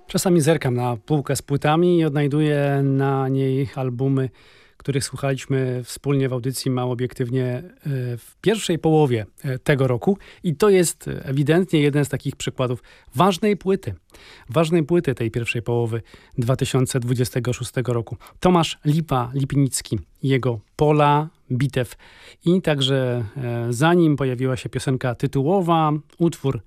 Czasami zerkam na półkę z płytami i odnajduję na niej albumy, których słuchaliśmy wspólnie w audycji Mało Obiektywnie w pierwszej połowie tego roku. I to jest ewidentnie jeden z takich przykładów ważnej płyty tej pierwszej połowy 2026 roku. Tomasz Lipa-Lipnicki, jego Pola, Bitew i także za nim pojawiła się piosenka tytułowa, utwór